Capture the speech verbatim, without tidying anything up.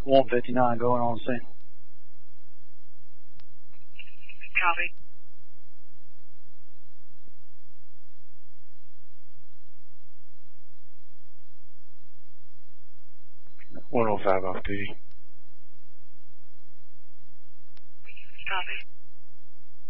one fifty-nine going on scene. Copy. one oh five off duty. Copy.